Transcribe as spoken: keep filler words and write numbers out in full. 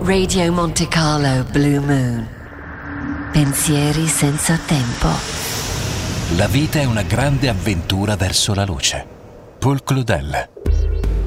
Radio Monte Carlo Blue Moon. Pensieri senza tempo. La vita è una grande avventura verso la luce. Paul Claudel.